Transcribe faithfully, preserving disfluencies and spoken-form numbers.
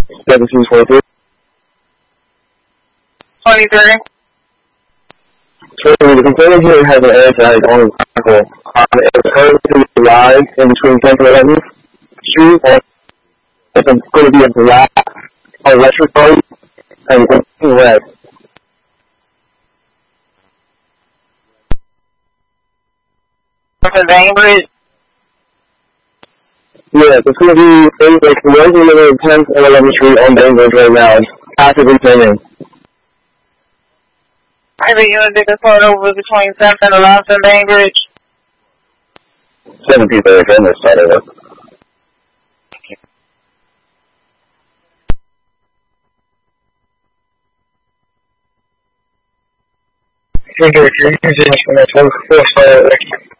seventeen twenty-three. twenty-three. So the container here has an edge that is only vertical. Um, it's currently live in between tenth and eleventh Street. And it's going to be a black electric bulb and green red. From Bainbridge? Yeah, it's going to be in like the ones in the middle of tenth and eleventh Street on Bainbridge right now. It's actively painting. Maybe you want to take a photo over between tenth and eleventh and Bainbridge? Seven people are on this side of it. You're doing your using from the twenty-fourth side of it.